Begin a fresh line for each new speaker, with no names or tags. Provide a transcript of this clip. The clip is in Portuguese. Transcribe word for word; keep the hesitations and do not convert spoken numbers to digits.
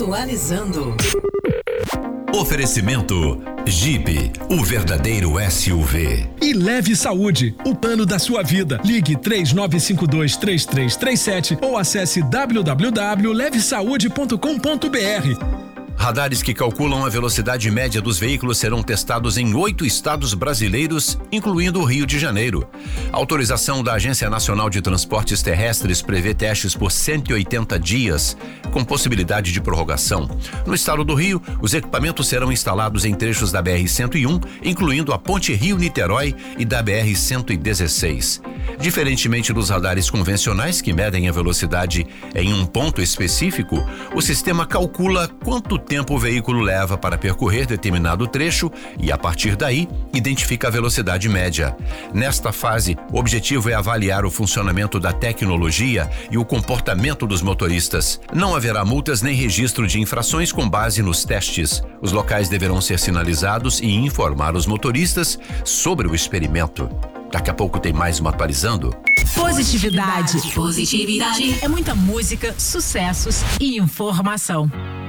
Atualizando.
Oferecimento Jeep, o verdadeiro S U V.
E Leve Saúde, o plano da sua vida. Ligue três nove cinco dois, três três três sete ou acesse w w w ponto leve saúde ponto com ponto b r.
Radares que calculam a velocidade média dos veículos serão testados em oito estados brasileiros, incluindo o Rio de Janeiro. A autorização da Agência Nacional de Transportes Terrestres prevê testes por cento e oitenta dias, com possibilidade de prorrogação. No estado do Rio, os equipamentos serão instalados em trechos da B R cento e um, incluindo a Ponte Rio-Niterói e da B R cento e dezesseis. Diferentemente dos radares convencionais que medem a velocidade em um ponto específico, o sistema calcula quanto tempo o veículo leva para percorrer determinado trecho e, a partir daí, identifica a velocidade média. Nesta fase, o objetivo é avaliar o funcionamento da tecnologia e o comportamento dos motoristas. Não haverá multas nem registro de infrações com base nos testes. Os locais deverão ser sinalizados e informar os motoristas sobre o experimento. Daqui a pouco tem mais uma Atualizando.
Positividade. Positividade. É muita música, sucessos e informação.